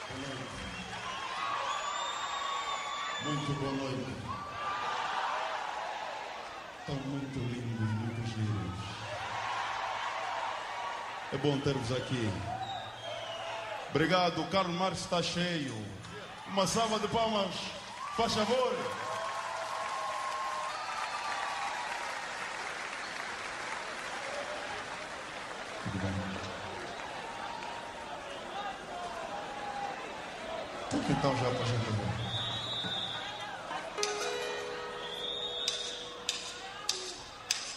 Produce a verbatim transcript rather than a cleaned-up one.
Muito boa noite. Estão muito lindos, muito giros. É bom ter-vos aqui. Obrigado, o Carlos Marques está cheio. Uma salva de palmas, faz favor. Tudo bem. Então que tal já para a gente ver?